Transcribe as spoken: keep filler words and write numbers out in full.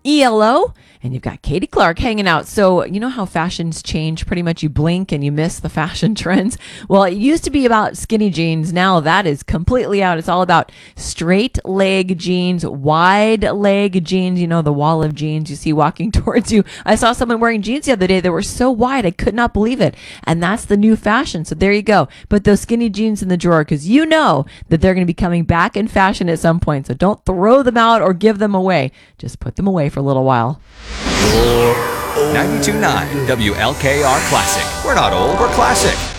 E L O, and you've got Katie Clark hanging out. So you know how fashions change? Pretty much you blink and you miss the fashion trends. Well, it used to be about skinny jeans. Now that is completely out. It's all about straight leg jeans, wide leg jeans, you know, the wall of jeans you see walking towards you. I saw someone wearing jeans the other day that were so wide, I could not believe it. And that's the new fashion. So there you go. Put those skinny jeans in the drawer because you know that they're going to be coming back in fashion at some point. So don't throw them out or give them away. Just put them away for a little while. ninety-two point nine W L K R Classic. We're not old, we're classic.